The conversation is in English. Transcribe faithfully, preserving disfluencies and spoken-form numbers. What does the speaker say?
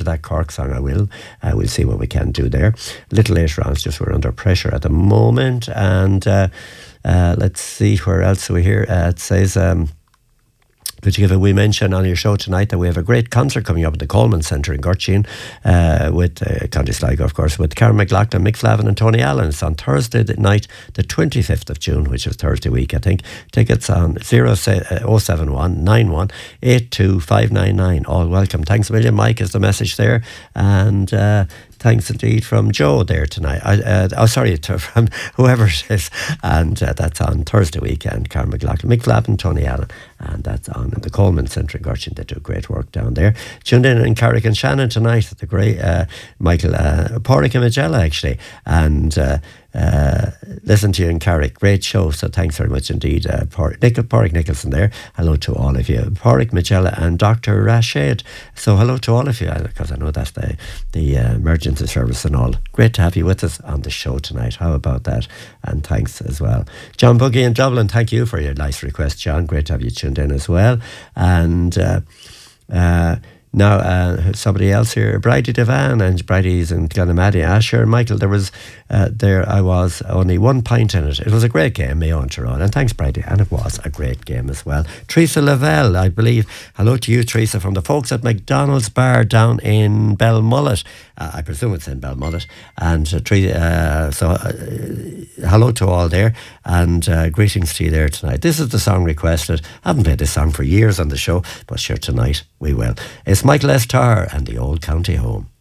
that Cork song, I will. Uh, we'll see what we can do there. A little later on, it's just we're under pressure at the moment. And uh, uh, let's see where else we're here. Uh, it says... Um, Could you give a wee mention on your show tonight that we have a great concert coming up at the Coleman Centre in Gurteen uh, with uh, County Sligo, of course, with Karen McLaughlin, Mick Flavin and Tony Allen. It's on Thursday night, the twenty-fifth of June, which is Thursday week, I think. Tickets on zero seven one nine one eight two five nine nine. All welcome. Thanks a million, Mike, is the message there. And... Uh, Thanks indeed from Joe there tonight. I, uh, oh, sorry, to, from whoever it is. And uh, that's on Thursday weekend. Karen McLaughlin, Mick Flavin, Tony Allen. And that's on in the Coleman Centre in Gurteen. They do great work down there. Tuned in in Carrick and Shannon tonight. The great uh, Michael uh, Porrick and Magella, actually. And... Uh, Uh, listen to you in Carrick. Great show, so thanks very much indeed. Uh, Por- Nichol, Porrick Nicholson there. Hello to all of you. Porrick, Magella and Doctor Rashid. So hello to all of you, because I know that's the, the uh, emergency service and all. Great to have you with us on the show tonight. How about that? And thanks as well. John Buggy in Dublin, thank you for your nice request, John. Great to have you tuned in as well. And... Uh, uh, Now, uh, somebody else here, Bridie Devan, and Bridie's in Glenamaddy. Asher, Michael, there was, uh, there I was, only one pint in it. It was a great game, Mayo and Tyrone, and thanks, Bridie, and it was a great game as well. Teresa Lavelle, I believe, hello to you, Teresa, from the folks at McDonald's Bar down in Belmullet. Uh, I presume it's in Belmullet. And uh, uh, so, uh, hello to all there, and uh, greetings to you there tonight. This is the song requested. I haven't played this song for years on the show, but sure, tonight we will. It's Michael S. Tarr and the Old County Home.